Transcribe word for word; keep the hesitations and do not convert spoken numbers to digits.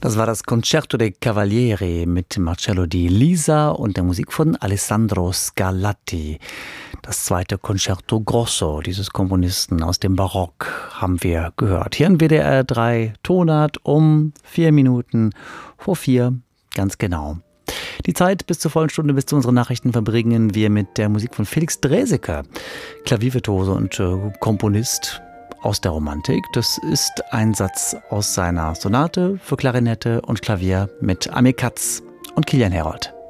Das war das Concerto dei Cavalieri mit Marcello di Lisa und der Musik von Alessandro Scarlatti. Das zweite Concerto Grosso dieses Komponisten aus dem Barock haben wir gehört. Hier in W D R drei Tonart um vier Minuten vor vier, ganz genau. Die Zeit bis zur vollen Stunde, bis zu unseren Nachrichten verbringen wir mit der Musik von Felix Draeseke, Klaviervirtuose und äh, Komponist aus der Romantik. Das ist ein Satz aus seiner Sonate für Klarinette und Klavier mit Amir Katz und Kilian Herold.